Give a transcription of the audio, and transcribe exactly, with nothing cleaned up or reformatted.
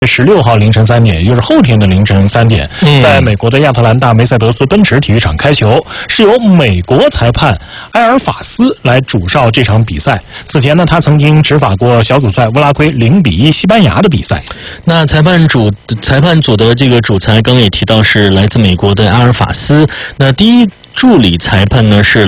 十六号凌晨三点，也就是后天的凌晨三点，在美国的亚特兰大梅赛德斯奔驰体育场开球，是由美国裁判埃尔法斯来主哨这场比赛。此前呢，他曾经执法过小组赛乌拉圭零比一西班牙的比赛。 那裁判主裁判组的这个主裁刚刚也提到是来自美国的阿尔法斯，那第一助理裁判呢是